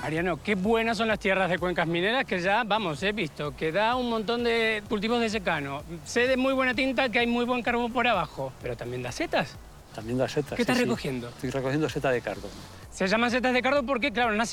Mariano, qué buenas son las tierras de Cuencas Mineras que ya, vamos, he visto que da un montón de cultivos de secano. Sé de muy buena tinta que hay muy buen carbón por abajo, pero también da setas. También da setas. ¿Qué estás sí, recogiendo? Estoy recogiendo seta de cardo. Se llaman setas de cardo porque, claro,